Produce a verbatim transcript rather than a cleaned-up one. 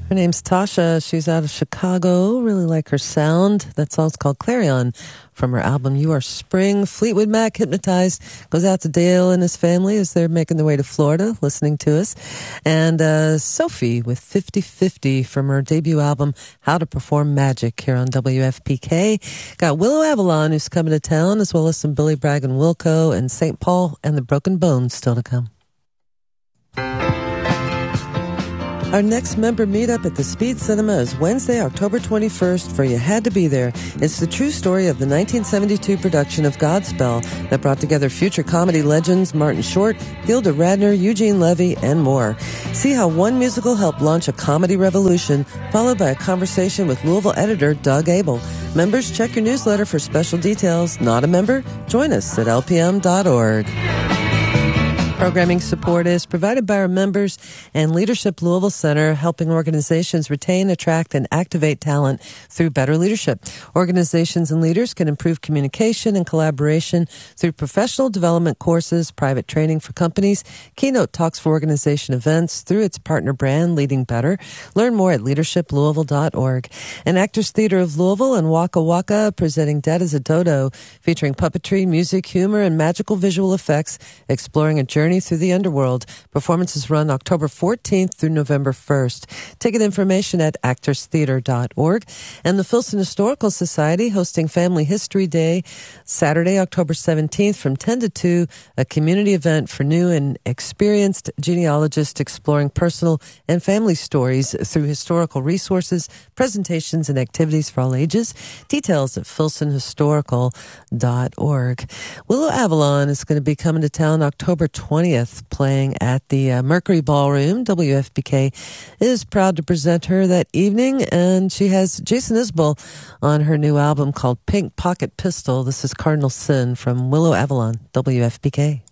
Her name's Tasha. She's out of Chicago. Really like her sound. That song's called Clarion from her album You Are Spring. Fleetwood Mac, Hypnotized, goes out to Dale and his family as they're making their way to Florida, listening to us. And uh, Sophie with fifty fifty from her debut album How to Perform Magic here on W F P K. Got Willow Avalon, who's coming to town, as well as some Billy Bragg and Wilco and Saint Paul and the Broken Bones still to come. Our next member meetup at the Speed Cinema is Wednesday, October twenty-first for You Had to Be There. It's the true story of the nineteen seventy-two production of Godspell that brought together future comedy legends Martin Short, Gilda Radner, Eugene Levy, and more. See how one musical helped launch a comedy revolution, followed by a conversation with Louisville editor Doug Abel. Members, check your newsletter for special details. Not a member? Join us at L P M dot org. Programming support is provided by our members and Leadership Louisville Center, helping organizations retain, attract, and activate talent through better leadership. Organizations and leaders can improve communication and collaboration through professional development courses, private training for companies, keynote talks for organization events through its partner brand, Leading Better. Learn more at leadership louisville dot org. And Actors Theater of Louisville and Waka Waka presenting Dead as a Dodo, featuring puppetry, music, humor, and magical visual effects, exploring a journey through the underworld. Performances run October fourteenth through November first. Ticket information at actors theater dot org. And the Filson Historical Society hosting Family History Day Saturday, October seventeenth from ten to two, a community event for new and experienced genealogists exploring personal and family stories through historical resources, presentations, and activities for all ages. Details at filson historical dot org. Willow Avalon is going to be coming to town October twentieth, playing at the uh, Mercury Ballroom. W F P K is proud to present her that evening, and she has Jason Isbell on her new album called Pink Pocket Pistol. This is Cardinal Sin from Willow Avalon, W F P K.